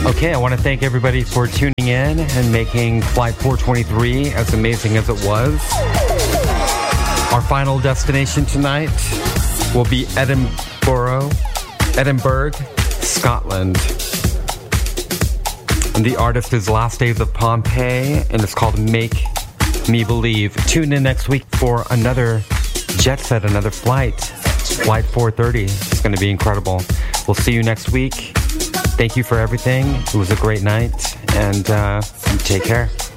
Okay, I want to thank everybody for tuning in and making Flight 423 as amazing as it was. Our final destination tonight will be Edinburgh, Scotland. And the artist is Last Days of Pompeii, and it's called Make Me Believe. Tune in next week for another jet set, another flight. Flight 430. It's going to be incredible. We'll see you next week. Thank you for everything. It was a great night, and take care.